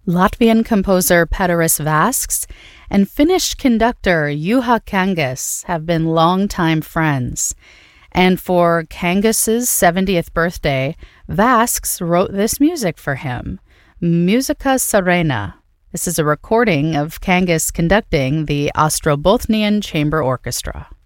Latvian composer Pēteris Vasks and Finnish conductor Juha Kangas have been longtime friends. And for Kangas's 70th birthday, Vasks wrote this music for him, Musica Serena. This is a recording of Kangas conducting the Ostrobothnian Chamber Orchestra.